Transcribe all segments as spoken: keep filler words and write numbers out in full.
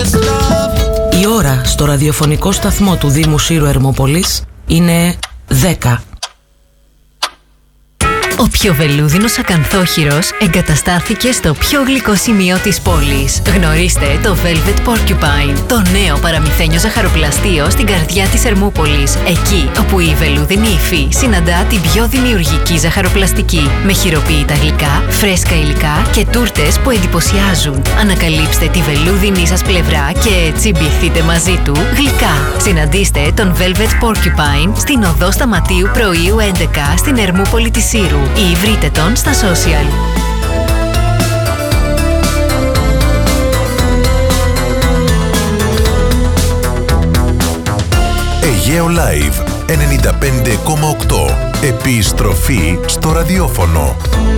Η ώρα στο ραδιοφωνικό σταθμό του Δήμου Σύρου Ερμόπολης είναι δέκα. Ο πιο βελούδινος ακανθόχειρος εγκαταστάθηκε στο πιο γλυκό σημείο της πόλης. Γνωρίστε το Velvet Porcupine, το νέο παραμυθένιο ζαχαροπλαστείο στην καρδιά της Ερμούπολης. Εκεί όπου η βελούδινη υφή συναντά την πιο δημιουργική ζαχαροπλαστική. Με χειροποίητα γλυκά, φρέσκα υλικά και τούρτες που εντυπωσιάζουν. Ανακαλύψτε τη βελούδινη σας πλευρά και τσιμπηθείτε μαζί του γλυκά. Συναντήστε τον Velvet Porcupine στην οδό Σταματίου Πρωίου έντεκα στην Ερμούπολη της Σύρου. Ή βρείτε τον στα social. Αιγαίο Live ενενήντα πέντε κόμμα οκτώ. Επιστροφή στο ραδιόφωνο.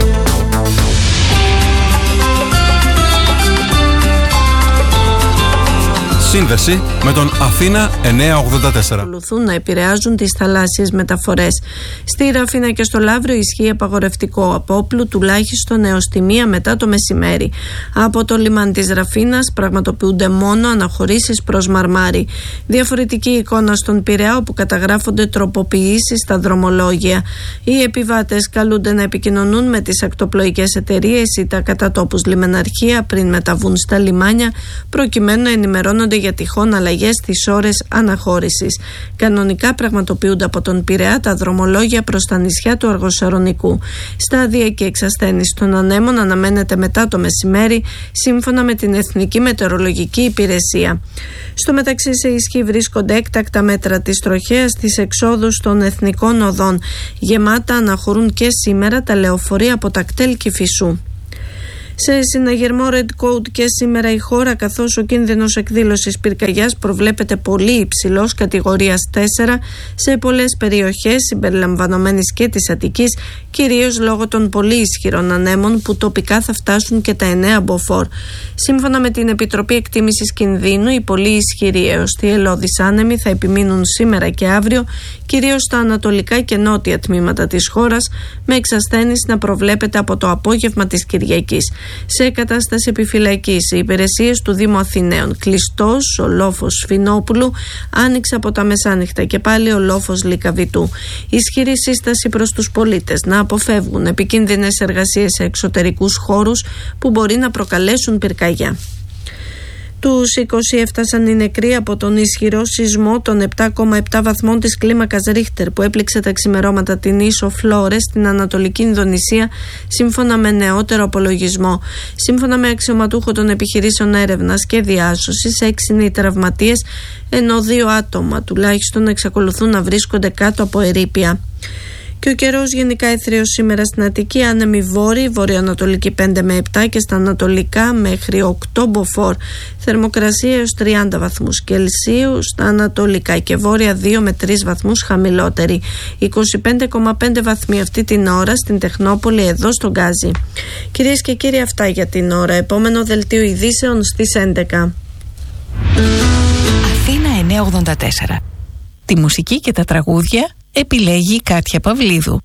Σύνδεση με τον Αθήνα εννιακόσια ογδόντα τέσσερα. Ακολουθούν να επηρεάζουν τις θαλάσσιες μεταφορές. Στη Ραφίνα και στο Λαύριο ισχύει απαγορευτικό απόπλου τουλάχιστον έως τη μία μετά το μεσημέρι. Από το λιμάνι της Ραφίνας πραγματοποιούνται μόνο αναχωρήσεις προς Μαρμάρι. Διαφορετική εικόνα στον Πειραιά, όπου καταγράφονται τροποποιήσεις στα δρομολόγια. Οι επιβάτες καλούνται να επικοινωνούν με τις ακτοπλοϊκές εταιρείες ή τα κατατόπους λιμεναρχεία πριν μεταβούν στα λιμάνια, προκειμένου να ενημερώνονται για τυχόν αλλαγές στις ώρες αναχώρησης. Κανονικά πραγματοποιούνται από τον Πειραιά τα δρομολόγια προς τα νησιά του Αργοσαρονικού. Στάδια και εξασθένηση των ανέμων αναμένεται μετά το μεσημέρι, σύμφωνα με την Εθνική Μετεωρολογική Υπηρεσία. Στο μεταξύ, σε ισχύ βρίσκονται έκτακτα μέτρα της τροχέας στις εξόδους των εθνικών οδών. Γεμάτα αναχωρούν και σήμερα τα λεωφορεία από τα κτέλ Κηφισού. Σε συναγερμό Red Code και σήμερα η χώρα, καθώς ο κίνδυνος εκδήλωσης πυρκαγιάς προβλέπεται πολύ υψηλός, κατηγορίας τέσσερα, σε πολλές περιοχές συμπεριλαμβανομένης και της Αττικής, κυρίως λόγω των πολύ ισχυρών ανέμων που τοπικά θα φτάσουν και τα εννέα μποφόρ. Σύμφωνα με την Επιτροπή Εκτίμησης Κινδύνου, οι πολύ ισχυροί έως τη ελώδης άνεμοι θα επιμείνουν σήμερα και αύριο, κυρίως στα ανατολικά και νότια τμήματα της χώρας, με εξασθένηση να προβλέπεται από το απόγευμα της Κυριακής. Σε κατάσταση επιφυλακής, οι υπηρεσίες του Δήμου Αθηναίων. Κλειστός ο λόφος Σφινόπουλου άνοιξε από τα μεσάνυχτα και πάλι ο λόφος Λυκαβητού. Ισχυρή σύσταση προς τους πολίτες να αποφεύγουν επικίνδυνες εργασίες σε εξωτερικούς χώρους που μπορεί να προκαλέσουν πυρκαγιά. Τους είκοσι έφτασαν οι νεκροί από τον ισχυρό σεισμό των επτά κόμμα επτά βαθμών της κλίμακας Ρίχτερ που έπληξε τα ξημερώματα την ίσο Φλόρες στην Ανατολική Ινδονησία, σύμφωνα με νεότερο απολογισμό. Σύμφωνα με αξιωματούχο των επιχειρήσεων έρευνας και διάσωσης, έξι είναι οι τραυματίες, ενώ δύο άτομα τουλάχιστον εξακολουθούν να βρίσκονται κάτω από ερείπια. Και ο καιρός γενικά έθριος σήμερα στην Αττική, άνεμη βόρειη, βορειοανατολική πέντε με επτά και στα ανατολικά μέχρι οκτώ μποφόρ. Θερμοκρασία έως τριάντα βαθμούς Κελσίου, στα ανατολικά και βόρεια δύο με τρεις βαθμούς χαμηλότερη. είκοσι πέντε κόμμα πέντε βαθμοί αυτή την ώρα στην Τεχνόπολη, εδώ στον Γκάζι. Κυρίες και κύριοι, αυτά για την ώρα. Επόμενο δελτίο ειδήσεων στις έντεκα. Αθήνα εννιακόσια ογδόντα τέσσερα. Τη μουσική και τα τραγούδια επιλέγει η Κάτια Παυλίδου.